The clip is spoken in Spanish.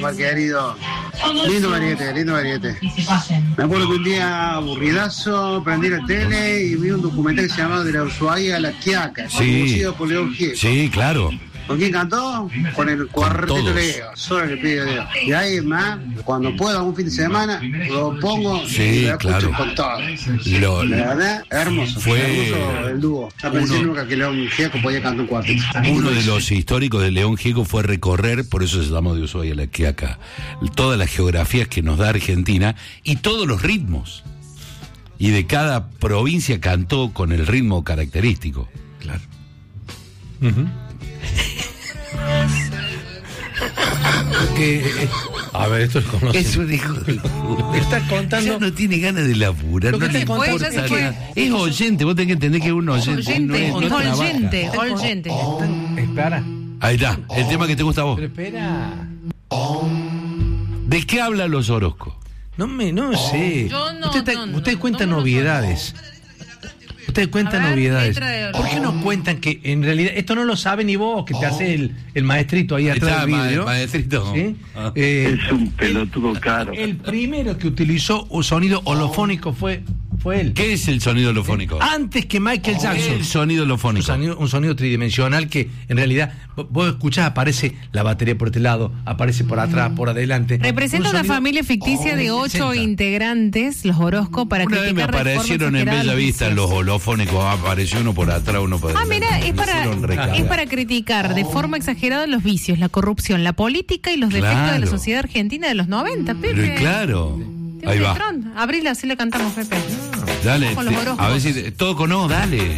papá querido. Lindo variete. Me acuerdo que un día aburridazo prendí la tele y vi un documental que se llamaba De la Ushuaia a la Quiaca, producido por León Gieco. Sí, claro. ¿Con quién cantó? Con el cuarteto Leo, solo le pido Dios. Y ahí más, cuando pueda, un fin de semana, lo pongo y lo escucho con todo. La verdad, hermoso. Hermoso el dúo. No pensé nunca que León Gieco podía cantar un cuarteto. Uno de los históricos de León Gieco fue recorrer, por eso se llamó de Ushuaia a la Quiaca, todas las geografías que nos da Argentina y todos los ritmos. Y de cada provincia cantó con el ritmo característico. Claro. A ver, esto es como... Es un hijo de puta. Estás contando... Ya no tiene ganas de laburar, no le importa nada. Es oyente, vos tenés que entender que es un oyente. Oyente. Espera. Ahí está, el tema que te gusta a vos. Pero espera. ¿De qué hablan los Orozco? No sé. Ustedes cuentan novedades. Ustedes cuentan novedades. ¿Por qué no cuentan que en realidad esto no lo sabe ni vos, que te hace el maestrito ahí atrás del vidrio? El maestrito. ¿Sí? Es un pelotudo caro. El primero que utilizó un sonido holofónico fue él. ¿Qué es el sonido holofónico? Antes que Michael Jackson. El sonido holofónico. Un sonido tridimensional que en realidad vos escuchás, aparece la batería por este lado, aparece por atrás, por adelante. Representa una familia ficticia de 8 integrantes, los Orozco, para una vez me aparecieron en Bella Vista los holofónicos, apareció uno por atrás, uno por adelante. Mira, es para criticar de forma exagerada los vicios, la corrupción, la política y los defectos de la sociedad argentina de los 90, Pepe. Pero claro. Ahí va. Abrila, así le cantamos, Pepe. Dale, a ver si todo con O, dale.